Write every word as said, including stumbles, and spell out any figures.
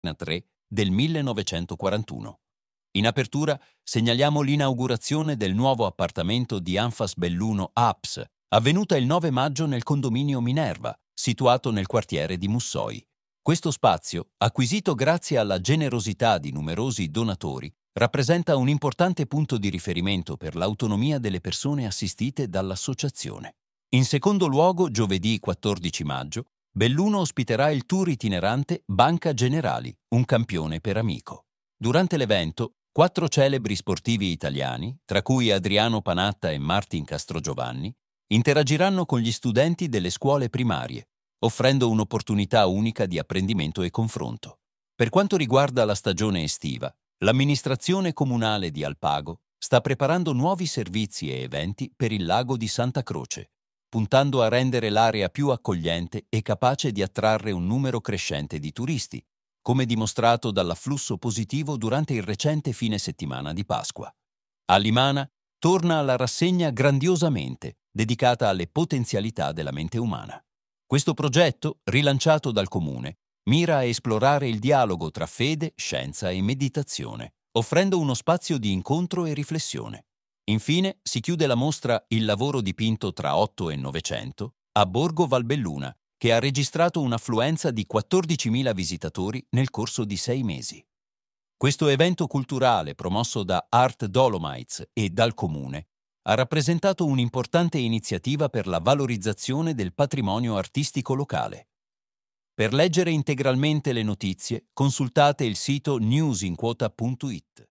tre del millenovecentoquarantuno. In apertura segnaliamo l'inaugurazione del nuovo appartamento di Anfas Belluno A P S, avvenuta il nove maggio nel condominio Minerva, situato nel quartiere di Mussoi. Questo spazio, acquisito grazie alla generosità di numerosi donatori, rappresenta un importante punto di riferimento per l'autonomia delle persone assistite dall'associazione. In secondo luogo, giovedì quattordici maggio, Belluno ospiterà il tour itinerante Banca Generali, un campione per amico. Durante l'evento, quattro celebri sportivi italiani, tra cui Adriano Panatta e Martin Castrogiovanni, interagiranno con gli studenti delle scuole primarie, offrendo un'opportunità unica di apprendimento e confronto. Per quanto riguarda la stagione estiva, l'amministrazione comunale di Alpago sta preparando nuovi servizi e eventi per il lago di Santa Croce, puntando a rendere l'area più accogliente e capace di attrarre un numero crescente di turisti, come dimostrato dall'afflusso positivo durante il recente fine settimana di Pasqua. A Limana torna la rassegna Grandiosamente, dedicata alle potenzialità della mente umana. Questo progetto, rilanciato dal Comune, mira a esplorare il dialogo tra fede, scienza e meditazione, offrendo uno spazio di incontro e riflessione. Infine si chiude la mostra Il lavoro dipinto tra otto e novecento a Borgo Valbelluna, che ha registrato un'affluenza di quattordicimila visitatori nel corso di sei mesi. Questo evento culturale, promosso da Art Dolomites e dal Comune, ha rappresentato un'importante iniziativa per la valorizzazione del patrimonio artistico locale. Per leggere integralmente le notizie, consultate il sito newsinquota punto it.